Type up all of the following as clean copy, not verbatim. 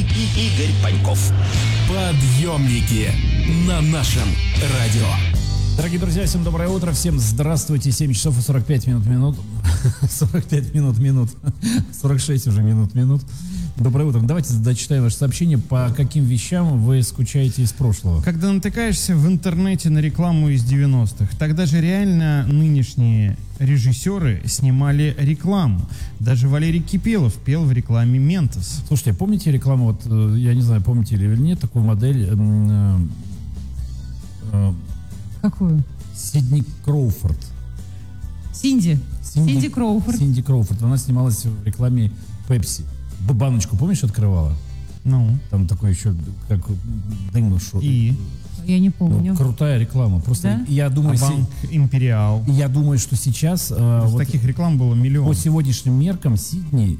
Игорь Паньков. Подъемники на нашем радио. Дорогие друзья, всем доброе утро, всем здравствуйте. 7 часов и 45 минут. 45 минут. 46 уже минут. Доброе утро. Давайте дочитаем ваше сообщение. По каким вещам вы скучаете из прошлого? Когда натыкаешься в интернете на рекламу из 90-х, тогда же реально нынешние режиссеры снимали рекламу. Даже Валерий Кипелов пел в рекламе «Ментос». Слушайте, помните рекламу, вот я не знаю, помните или нет, такую модель... Какую? Сидни Кроуфорд. Синди Кроуфорд. Синди Кроуфорд. Она снималась в рекламе Пепси. Баночку, помнишь, открывала? Ну. Там такой еще, как дым шел. И? Я не помню. Крутая реклама. Просто да? я думаю... Банк Империал. Я думаю, что сейчас... вот таких реклам было миллион. По сегодняшним меркам Синди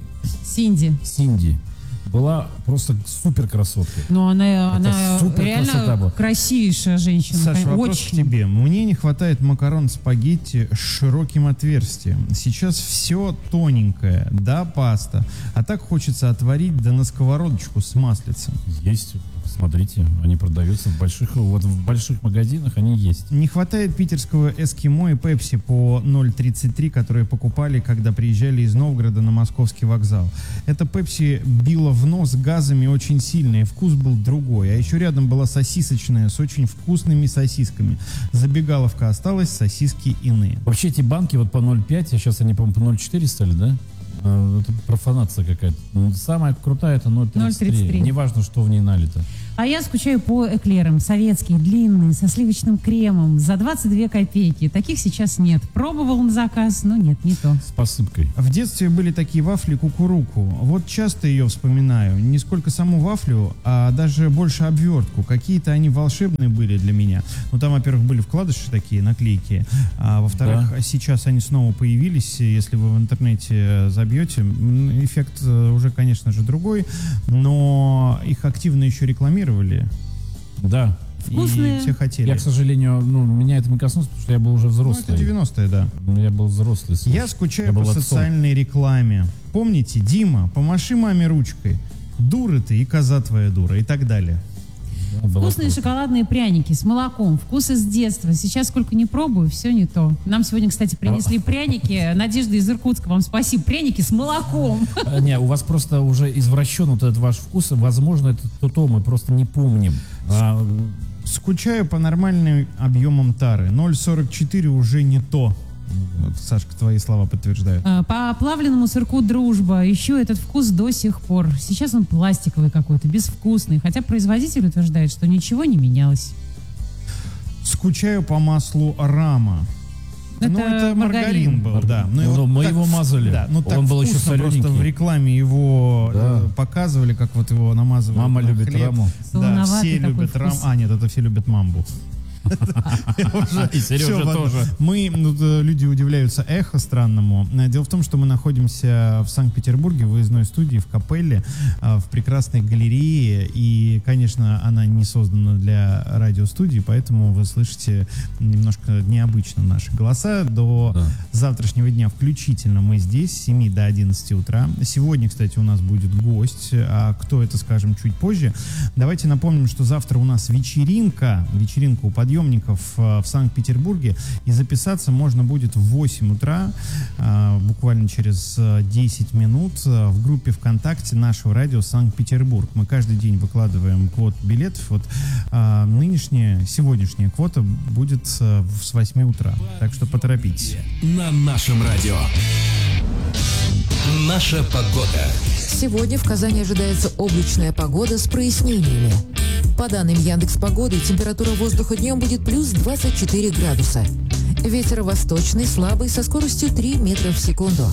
была просто супер красоткой. Но она реально красивейшая женщина. Саша, вопрос очень. к тебе. Мне не хватает макарон спагетти с широким отверстием. Сейчас все тоненькое, да, паста. А так хочется отварить, да на сковородочку с маслицем. Есть, смотрите, они продаются в больших магазинах, они есть. Не хватает питерского эскимо и пепси по 0,33, которые покупали, когда приезжали из Новгорода на московский вокзал. Это пепси било в нос газами очень сильно, и вкус был другой. А еще рядом была сосисочная с очень вкусными сосисками. Забегаловка осталась, сосиски иные. Вообще эти банки вот по 0,5, а сейчас они, по-моему, по 0,4 стали, да? Это профанация какая-то. Самая крутая это 0,33. Неважно, что в ней налито. А я скучаю по эклерам. Советские, длинные, со сливочным кремом. За 22 копейки. Таких сейчас нет. Пробовал на заказ, но нет, не то. С посыпкой. В детстве были такие вафли кукуруку. Вот часто ее вспоминаю. Не сколько саму вафлю, а даже больше обвертку. Какие-то они волшебные были для меня. Ну, там, во-первых, были вкладыши такие, наклейки. А во-вторых, сейчас они снова появились. Если вы в интернете забьете, эффект уже, конечно же, другой. Но их активно еще рекламировали. Да. Вкусные. И все хотели. Я, к сожалению, меня это не коснулось, потому что я был уже взрослый. Ну, это 90-е, да. Я был взрослый. Я скучаю по социальной рекламе. Помните, Дима, помаши маме ручкой. Дура ты и коза твоя дура и так далее. Да, вкусные шоколадные пряники с молоком. Вкус из детства. Сейчас сколько не пробую, все не то. Нам сегодня, кстати, принесли пряники. Надежда из Иркутска, вам спасибо. Пряники с молоком. Не, у вас просто уже извращен вот этот ваш вкус. Возможно, это то мы просто не помним. Скучаю по нормальным объемам тары. 0,44 уже не то. Вот, Сашка, твои слова подтверждают. По плавленному сырку «Дружба». Еще этот вкус до сих пор. Сейчас он пластиковый какой-то, безвкусный. Хотя производитель утверждает, что ничего не менялось. Скучаю по маслу «Рама». Это маргарин был, да. Мы его мазали. Да, он был еще солененький. Просто в рекламе его показывали, как вот его намазывали. Мама любит хлеб. Раму. Да, все любят раму. Нет, это все любят мамбу. И Сережа тоже. Люди удивляются эхо странному. Дело в том, что мы находимся в Санкт-Петербурге, в выездной студии, в Капелле, в прекрасной галерее. И, конечно, она не создана для радиостудии, поэтому вы слышите немножко необычно наши голоса. До завтрашнего дня включительно мы здесь с 7 до 11 утра. Сегодня, кстати, у нас будет гость. А кто это, скажем, чуть позже. Давайте напомним, что завтра у нас вечеринка у подъемников в Санкт-Петербурге, и записаться можно будет в 8 утра, буквально через 10 минут, в группе ВКонтакте нашего радио Санкт-Петербург. Мы каждый день выкладываем квоту билетов. Вот сегодняшняя квота будет с 8 утра, так что поторопитесь. На нашем радио. Наша погода. Сегодня в Казани ожидается облачная погода с прояснениями. По данным Яндекс.Погоды, температура воздуха днем будет плюс 24 градуса. Ветер восточный, слабый, со скоростью 3 метра в секунду.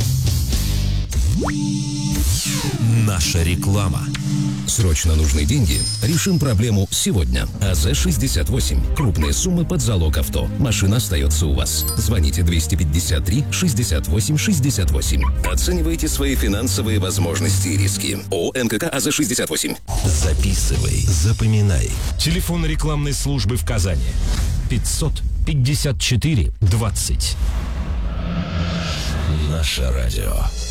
Наша реклама. Срочно нужны деньги? Решим проблему сегодня. АЗ-68. Крупные суммы под залог авто. Машина остается у вас. Звоните 253-68-68. Оценивайте свои финансовые возможности и риски. ООО НКК АЗ-68. Записывай, запоминай. Телефон рекламной службы в Казани. 554 20. Наше радио.